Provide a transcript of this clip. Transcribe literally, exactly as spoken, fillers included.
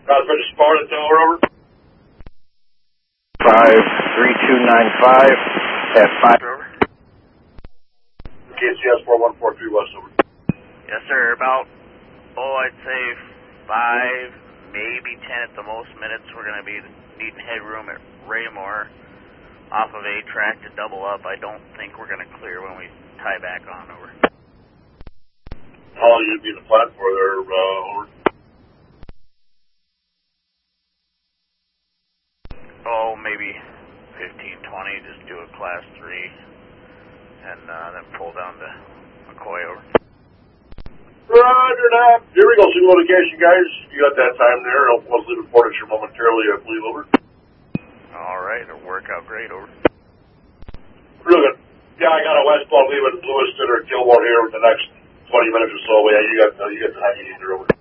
Cosmic Sparta Tower, over. five three two nine five at five. Over. K C S four one four three West, over. Yes, sir. About, oh, I'd say five, maybe ten at the most minutes. We're going to be needing headroom at Raymore off of A-track to double up. I don't think we're going to clear when we tie back on, over. How long are you be in the plant for there, uh, over? Oh, maybe fifteen, twenty, just do a class three, and uh, then pull down to McCoy, over. Roger that. Here we go, single location, guys. You got that time there. I'll, I'll leave it portage here momentarily, I believe, over. All right, it'll work out great, over. Real good. Yeah, I got a westbound leaving Lewiston or Gilmore here with the next twenty minutes or so. Yeah, you got, uh, you got the time you need there, over.